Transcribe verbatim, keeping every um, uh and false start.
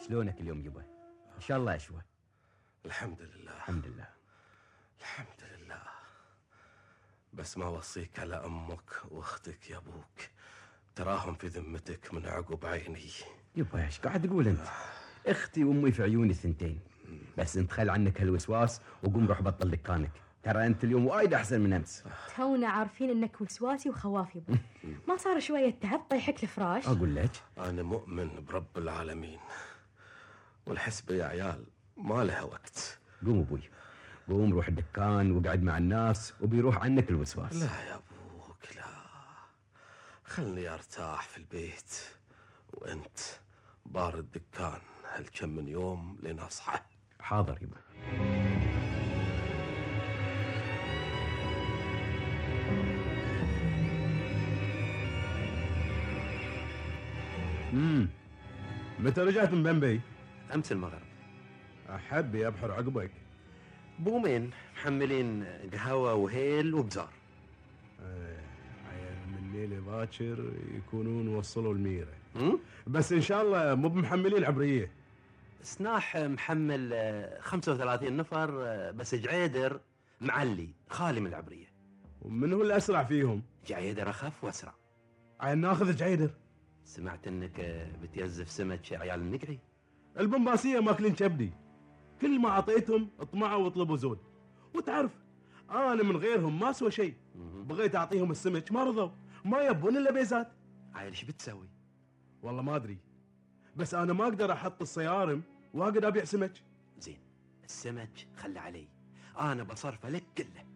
شلونك اليوم يبا؟ ان شاء الله اشوى. الحمد لله الحمد لله الحمد لله. بس ما وصيك على امك واختك يا ابوك، تراهم في ذمتك من عقب عيني. يبا ايش قاعد تقول انت؟ اختي وامي في عيوني الثنتين، بس انت خل عنك هالوسواس وقوم روح بطل دكانك، ترى انت اليوم وايد احسن من امس. تونا عارفين انك وسواسي وخواف يبا. ما صار شويه تعب طيحك الفراش؟ اقول لك انا مؤمن برب العالمين، والحسبه يا عيال ما لها وقت. قوم ابوي، قوم روح الدكان وقعد مع الناس وبيروح عنك الوسواس. لا يا ابوك لا، خلني ارتاح في البيت، وانت بار الدكان هالكم من يوم لين اصحى. حاضر يبا. امم متى رجعت من بمبي؟ امس المغرب. احب ابحر عقبك. بومين محملين قهوه وهيل وبزار. آه عيال من ليله باكر يكونون وصلوا الميره، امم بس ان شاء الله مو بمحملين عبريه. سناح محمل خمسة وثلاثين نفر، بس جعيدر معلي خالي من العبريه. ومن هو الاسرع فيهم؟ جعيدر اخف واسرع. عيال ناخذ جعيدر. سمعت انك بتيزف سمك عيال النقعي. البنباسيه ماكلين كبدي، كل ما اعطيتهم اطمعوا وطلبوا زود، وتعرف انا من غيرهم ما اسوى شيء. بغيت اعطيهم السمك ما رضوا، ما يبون الا بيزات. عيل ايش بتسوي؟ والله ما ادري، بس انا ما اقدر احط الصيارم واقعد ابيع سمك. زين السمك خلي علي، انا بصرفه لك كله.